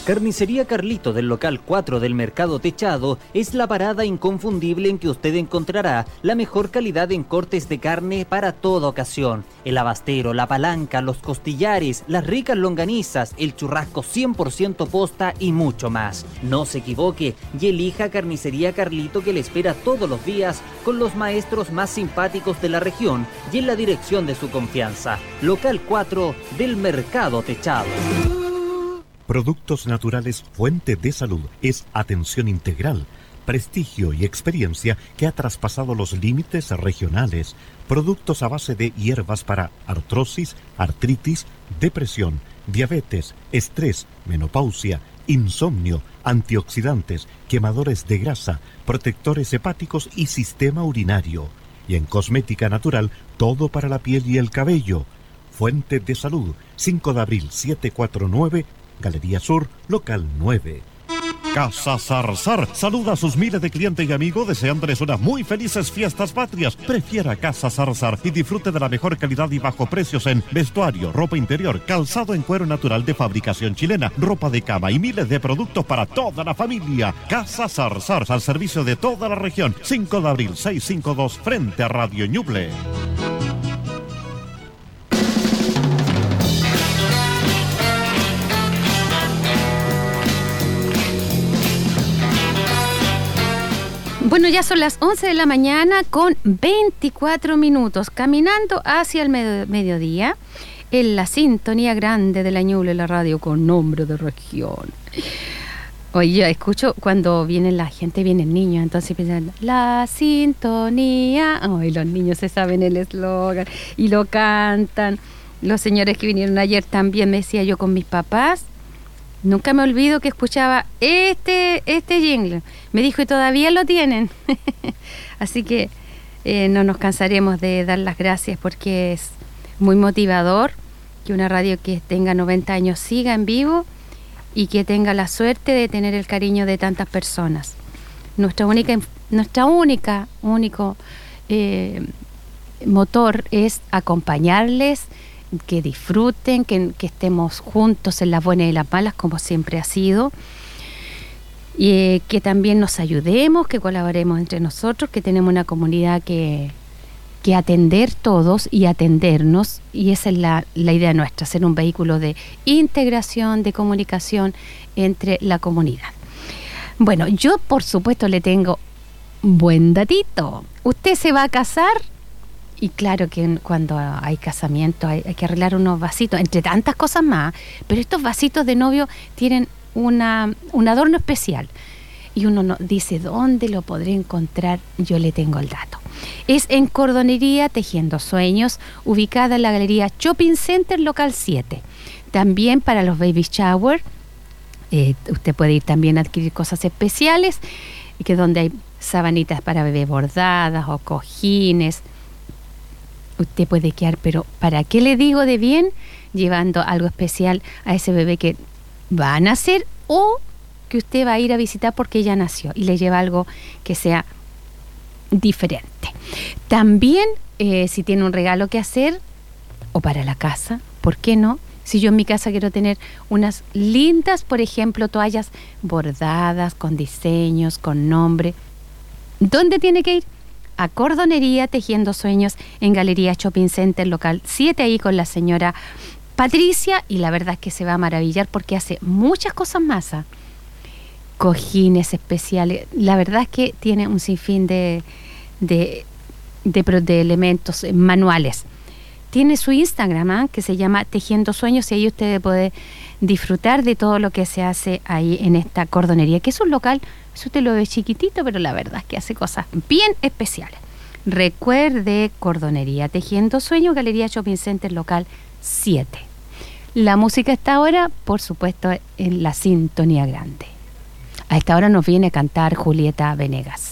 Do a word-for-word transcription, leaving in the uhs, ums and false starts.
Carnicería Carlito del local cuatro del Mercado Techado es la parada inconfundible en que usted encontrará la mejor calidad en cortes de carne para toda ocasión. El abastero, la palanca, los costillares, las ricas longanizas, el churrasco cien por ciento posta y mucho más. No se equivoque y elija Carnicería Carlito, que le espera todos los días con los maestros más simpáticos de la región y en la dirección de su confianza. Local cuatro del Mercado Techado. Productos Naturales Fuente de Salud es atención integral, prestigio y experiencia que ha traspasado los límites regionales. Productos a base de hierbas para artrosis, artritis, depresión, diabetes, estrés, menopausia, insomnio, antioxidantes, quemadores de grasa, protectores hepáticos y sistema urinario. Y en cosmética natural, todo para la piel y el cabello. Fuente de Salud, cinco de abril setecientos cuarenta y nueve, Galería Sur, local nueve. Casa Zarzar saluda a sus miles de clientes y amigos deseándoles unas muy felices fiestas patrias. Prefiera Casa Zarzar y disfrute de la mejor calidad y bajo precios en vestuario, ropa interior, calzado en cuero natural de fabricación chilena, ropa de cama y miles de productos para toda la familia. Casa Zarzar, al servicio de toda la región. cinco de abril, seiscientos cincuenta y dos, frente a Radio Ñuble. Bueno, ya son las once de la mañana con veinticuatro minutos, caminando hacia el med- mediodía, en la sintonía grande de la Ñuble, la radio con nombre de región. Oye, yo escucho cuando viene la gente, vienen niños, entonces piensan, la sintonía. Ay, los niños se saben el eslogan y lo cantan. Los señores que vinieron ayer también, me decía yo con mis papás. Nunca me olvido que escuchaba este este jingle. Me dijo, y todavía lo tienen. Así que eh, no nos cansaremos de dar las gracias, porque es muy motivador que una radio que tenga noventa años siga en vivo y que tenga la suerte de tener el cariño de tantas personas. Nuestra única, nuestra única, único eh, motor es acompañarles, que disfruten, que, que estemos juntos en las buenas y las malas, como siempre ha sido, y eh, que también nos ayudemos, que colaboremos entre nosotros, que tenemos una comunidad que, que atender todos y atendernos, y esa es la, la idea nuestra, ser un vehículo de integración, de comunicación entre la comunidad. Bueno, yo por supuesto le tengo buen datito. Usted se va a casar. Y claro que cuando hay casamiento hay, hay que arreglar unos vasitos, entre tantas cosas más, pero estos vasitos de novio tienen una, un adorno especial. Y uno no, dice, ¿dónde lo podré encontrar? Yo le tengo el dato. Es en Cordonería Tejiendo Sueños, ubicada en la Galería Shopping Center, local siete. También para los baby shower, eh, usted puede ir también a adquirir cosas especiales, que donde hay sabanitas para bebé bordadas o cojines. Usted puede quedar, pero ¿para qué le digo de bien? Llevando algo especial a ese bebé que va a nacer o que usted va a ir a visitar porque ya nació, y le lleva algo que sea diferente. También, eh, si tiene un regalo que hacer, o para la casa, ¿por qué no? Si yo en mi casa quiero tener unas lindas, por ejemplo, toallas bordadas, con diseños, con nombre, ¿dónde tiene que ir? A Cordonería Tejiendo Sueños en Galería Shopping Center, local siete, ahí con la señora Patricia, y la verdad es que se va a maravillar porque hace muchas cosas más. ¿eh? Cojines especiales, la verdad es que tiene un sinfín de, de, de, de elementos manuales. Tiene su Instagram, ¿eh? que se llama Tejiendo Sueños, y ahí usted puede disfrutar de todo lo que se hace ahí en esta cordonería, que es un local, si usted lo ve chiquitito, pero la verdad es que hace cosas bien especiales. Recuerde, Cordonería Tejiendo Sueños, Galería Shopping Center, local siete. La música a esta hora, por supuesto, en la sintonía grande. A esta hora nos viene a cantar Julieta Venegas.